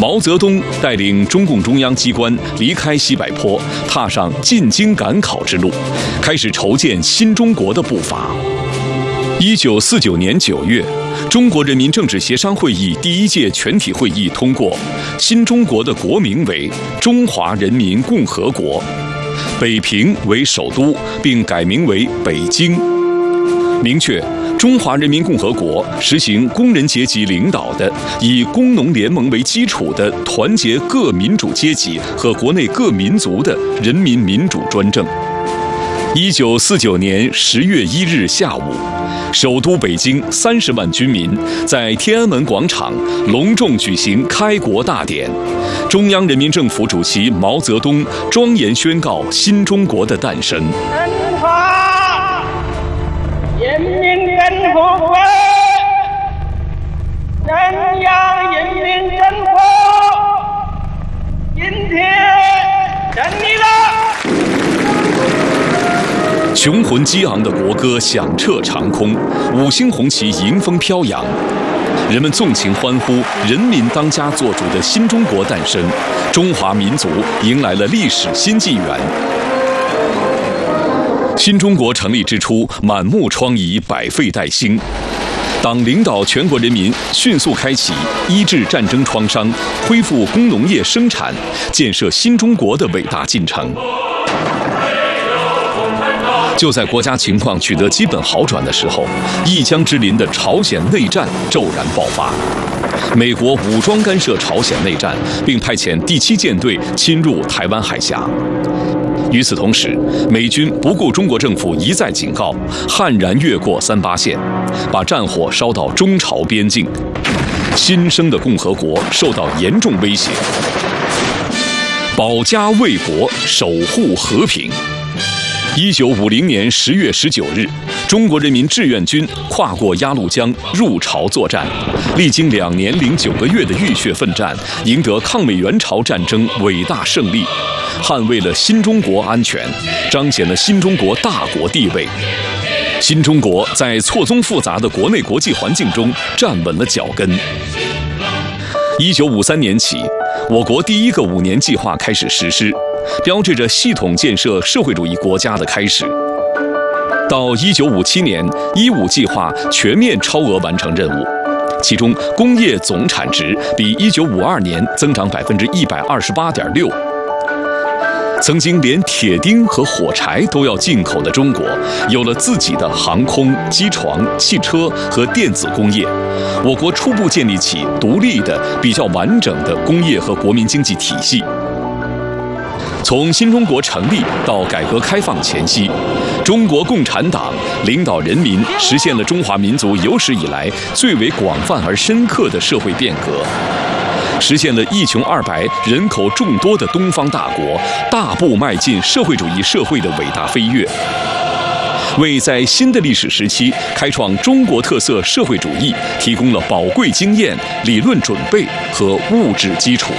毛泽东带领中共中央机关离开西柏坡，踏上进京赶考之路，开始筹建新中国的步伐。1949年9月，中国人民政治协商会议第1届全体会议通过，新中国的国名为中华人民共和国，北平为首都，并改名为北京，明确中华人民共和国实行工人阶级领导的、以工农联盟为基础的团结各民主阶级和国内各民族的人民民主专政。1949年10月1日下午，首都北京30万军民在天安门广场隆重举行开国大典，中央人民政府主席毛泽东庄严宣告新中国的诞生。 中华人民共和国，中央人民政府今天成立了。 雄浑激昂的国歌响彻长空，5星红旗迎风飘扬，人们纵情欢呼人民当家作主的新中国诞生，中华民族迎来了历史新纪元。新中国成立之初，满目疮痍，百废待兴。党领导全国人民迅速开启医治战争创伤、恢复工农业生产、建设新中国的伟大进程。就在国家情况取得基本好转的时候，一江之邻的朝鲜内战骤然爆发。美国武装干涉朝鲜内战，并派遣第7舰队侵入台湾海峡。与此同时，美军不顾中国政府一再警告，悍然越过38线，把战火烧到中朝边境。新生的共和国受到严重威胁。保家卫国，守护和平。1950年10月19日，中国人民志愿军跨过鸭绿江入朝作战，历经2年零9个月的浴血奋战，赢得抗美援朝战争伟大胜利，捍卫了新中国安全，彰显了新中国大国地位。新中国在错综复杂的国内国际环境中站稳了脚跟。1953年起，我国第1个5年计划开始实施，标志着系统建设社会主义国家的开始。到1957年，15计划全面超额完成任务，其中工业总产值比1952年增长128.6%。曾经连铁钉和火柴都要进口的中国，有了自己的航空、机床、汽车和电子工业。我国初步建立起独立的、比较完整的工业和国民经济体系。从新中国成立到改革开放前夕，中国共产党领导人民实现了中华民族有史以来最为广泛而深刻的社会变革，实现了一穷二白、人口众多的东方大国大步迈进社会主义社会的伟大飞跃，为在新的历史时期开创中国特色社会主义提供了宝贵经验、理论准备和物质基础。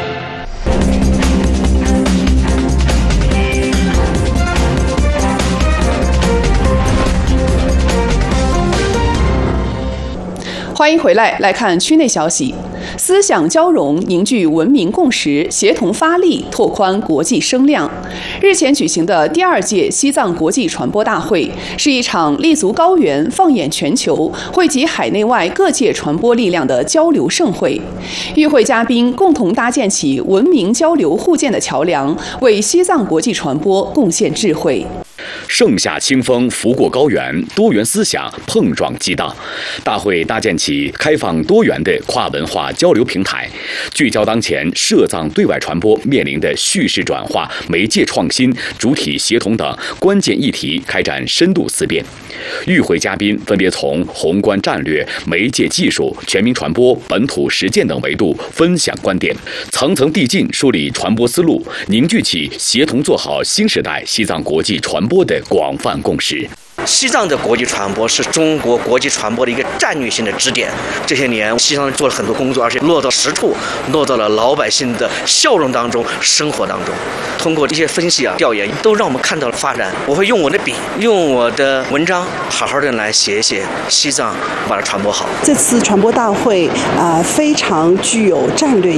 欢迎回来看区内消息。思想交融，凝聚文明共识，协同发力，拓宽国际声量。日前举行的第2届西藏国际传播大会，是一场立足高原、放眼全球、汇集海内外各界传播力量的交流盛会。与会嘉宾共同搭建起文明交流互鉴的桥梁，为西藏国际传播贡献智慧。 盛夏清风拂过高原，多元思想碰撞激荡。大会搭建起开放多元的跨文化交流平台，聚焦当前涉藏对外传播面临的叙事转化、媒介创新、主体协同等关键议题，开展深度思辨。与会嘉宾分别从宏观战略、媒介技术、全民传播、本土实践等维度分享观点，层层递进梳理传播思路，凝聚起协同做好新时代西藏国际传播的广泛共识。 西藏的国际传播是中国国际传播的一个战略性的支点。这些年，西藏做了很多工作，而且落到实处，落到了老百姓的笑容当中、生活当中。通过这些分析调研，都让我们看到了发展。我会用我的笔，用我的文章，好好的来写一写西藏，把它传播好。 这次传播大会非常具有战略